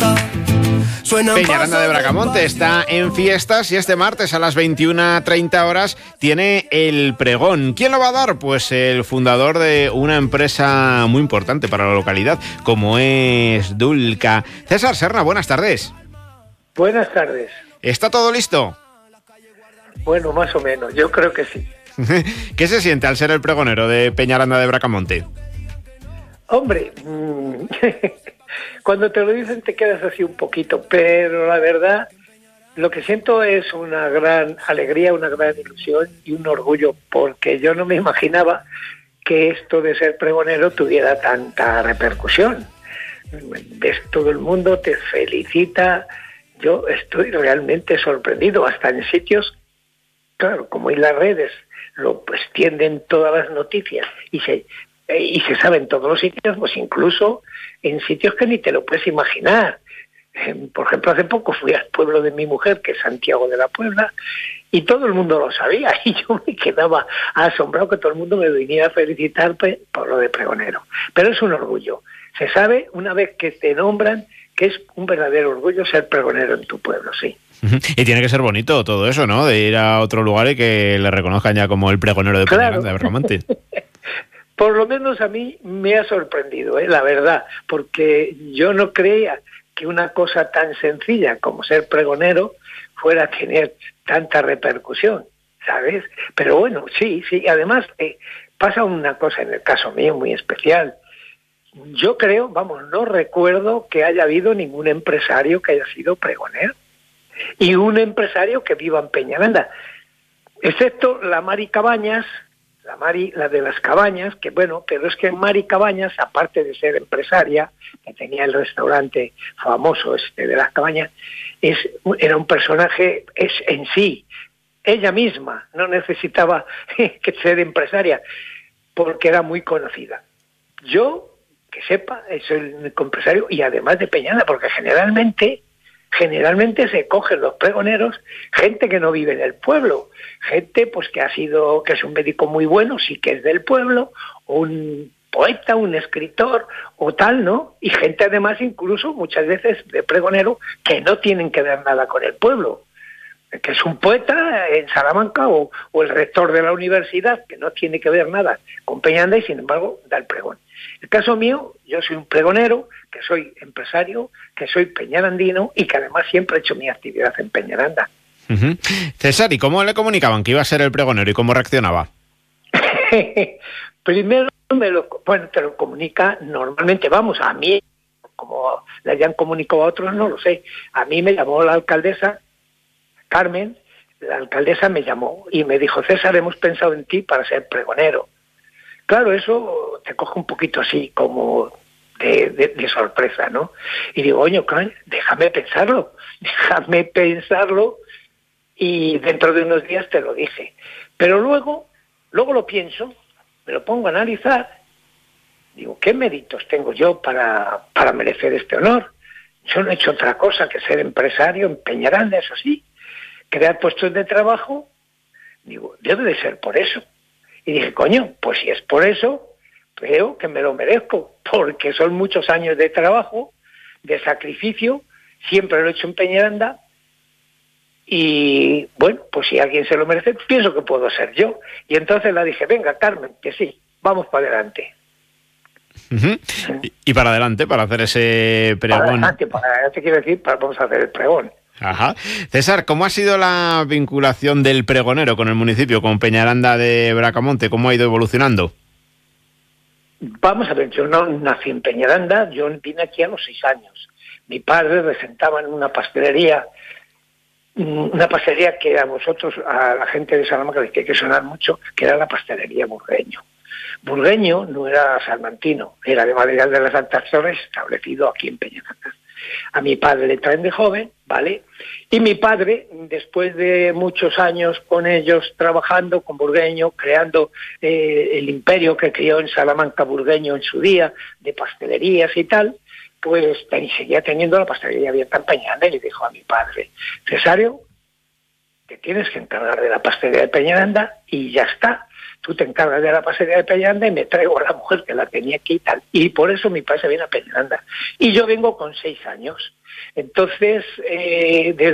Peñaranda de Bracamonte está en fiestas y este martes a las 21:30 horas tiene el pregón. ¿Quién lo va a dar? Pues el fundador de una empresa muy importante para la localidad, como es Dulca. César Serna, buenas tardes. Buenas tardes. ¿Está todo listo? Bueno, más o menos, yo creo que sí. ¿Qué se siente al ser el pregonero de Peñaranda de Bracamonte? Hombre, cuando te lo dicen te quedas así un poquito, pero la verdad, lo que siento es una gran alegría, una gran ilusión y un orgullo, porque yo no me imaginaba que esto de ser pregonero tuviera tanta repercusión. Ves, todo el mundo te felicita, yo estoy realmente sorprendido, hasta en sitios, claro, como en las redes, lo extienden todas las noticias y se sabe en todos los sitios, pues incluso en sitios que ni te lo puedes imaginar. Por ejemplo, hace poco fui al pueblo de mi mujer, que es Santiago de la Puebla, y todo el mundo lo sabía, y yo me quedaba asombrado que todo el mundo me viniera a felicitar por lo de pregonero. Pero es un orgullo. Se sabe, una vez que te nombran, que es un verdadero orgullo ser pregonero en tu pueblo, sí. Y tiene que ser bonito todo eso, ¿no? De ir a otro lugar y que le reconozcan ya como el pregonero de Peñaranda de Bracamonte. Por lo menos a mí me ha sorprendido, la verdad, porque yo no creía que una cosa tan sencilla como ser pregonero fuera a tener tanta repercusión, ¿sabes? Pero bueno, sí, además pasa una cosa en el caso mío muy especial. Yo creo, no recuerdo que haya habido ningún empresario que haya sido pregonero y un empresario que viva en Peñaranda, excepto la Mari Cabañas, la de las cabañas, que bueno, pero es que Mari Cabañas, aparte de ser empresaria, que tenía el restaurante famoso de las cabañas, era un personaje en sí. Ella misma no necesitaba que ser empresaria, porque era muy conocida. Yo, que sepa, soy el único empresario, y además de Peñaranda, porque generalmente se cogen los pregoneros gente que no vive en el pueblo, gente pues que es un médico muy bueno, sí que es del pueblo, o un poeta, un escritor o tal, ¿no? Y gente además incluso muchas veces de pregonero que no tienen que ver nada con el pueblo, que es un poeta en Salamanca o el rector de la universidad, que no tiene que ver nada con Peñaranda y sin embargo da el pregón. El caso mío, yo soy un pregonero, que soy empresario, que soy peñarandino y que además siempre he hecho mi actividad en Peñaranda. Uh-huh. César, ¿y cómo le comunicaban que iba a ser el pregonero y cómo reaccionaba? Primero te lo comunica normalmente, a mí, como le hayan comunicado a otros, no lo sé. A mí me llamó la alcaldesa, Carmen, la alcaldesa me llamó y me dijo: César, hemos pensado en ti para ser pregonero. Claro, eso te coge un poquito así como de sorpresa, ¿no? Y digo, oye, déjame pensarlo y dentro de unos días te lo dije. Pero luego lo pienso, me lo pongo a analizar, digo, ¿qué méritos tengo yo para merecer este honor? Yo no he hecho otra cosa que ser empresario en Peñaranda, eso sí, crear puestos de trabajo. Digo, debe de ser por eso. Y dije, pues si es por eso, creo que me lo merezco, porque son muchos años de trabajo, de sacrificio, siempre lo he hecho en Peñaranda, y bueno, pues si alguien se lo merece, pienso que puedo ser yo. Y entonces le dije, venga, Carmen, que sí, vamos para adelante. Uh-huh. Y para adelante, para hacer ese pregón. Para adelante quiero decir, vamos a hacer el pregón. Ajá. César, ¿cómo ha sido la vinculación del pregonero con el municipio, con Peñaranda de Bracamonte? ¿Cómo ha ido evolucionando? Vamos a ver, yo no nací en Peñaranda, yo vine aquí a los 6 años. Mi padre regentaba en una pastelería que a vosotros, a la gente de Salamanca, les tiene que sonar mucho, que era la pastelería Burgueño. Burgueño no era salmantino, era de Madrigal de las Altas Torres, establecido aquí en Peñaranda. A mi padre le traen de joven, ¿vale? Y mi padre, después de muchos años con ellos, trabajando con Burgueño, creando el imperio que crió en Salamanca Burgueño en su día, de pastelerías y tal, pues seguía teniendo la pastelería abierta en Peñaranda, y le dijo a mi padre: Cesario, te tienes que encargar de la pastelería de Peñaranda y ya está. Tú te encargas de la pastelería de Peñaranda y me traigo a la mujer que la tenía aquí y tal. Y por eso mi padre se viene a Peñaranda. Y yo vengo con 6 años. Entonces, desde